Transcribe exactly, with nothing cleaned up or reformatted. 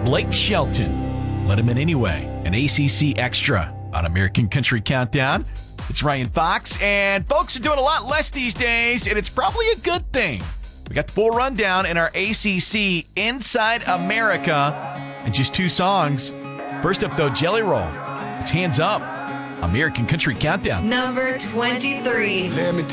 Blake Shelton. Let him in anyway. An A C C extra on American Country Countdown. It's Ryan Fox, and folks are doing a lot less these days, and it's probably a good thing. We got the full rundown in our A C C Inside America and just two songs. First up, though, Jelly Roll. It's Hands Up. American Country Countdown. Number twenty-three. Let me